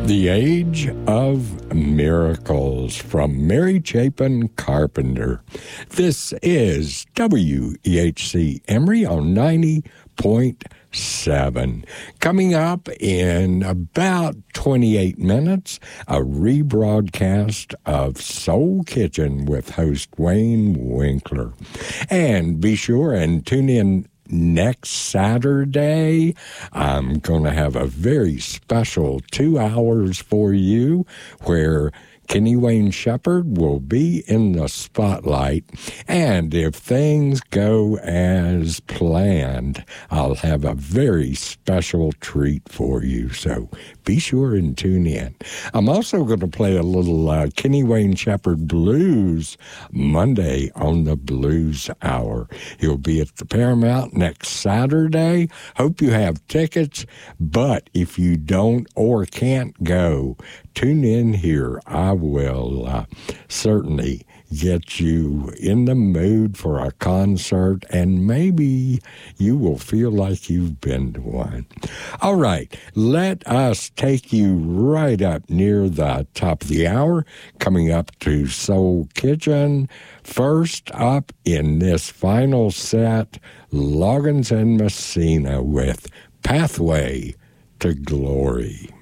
The Age of Miracles from Mary Chapin Carpenter. This is WEHC Emory on 90.7. Coming up in about 28 minutes, a rebroadcast of Soul Kitchen with host Wayne Winkler. And be sure and tune in next Saturday. I'm going to have a very special 2 hours for you where Kenny Wayne Shepherd will be in the spotlight. And if things go as planned, I'll have a very special treat for you. So be sure and tune in. I'm also going to play a little Kenny Wayne Shepherd blues Monday on the Blues Hour. He'll be at the Paramount next Saturday. Hope you have tickets, but if you don't or can't go, tune in here. I will certainly get you in the mood for a concert, and maybe you will feel like you've been to one. All right, let us take you right up near the top of the hour, coming up to Soul Kitchen. First up in this final set, Loggins and Messina with Pathway to Glory.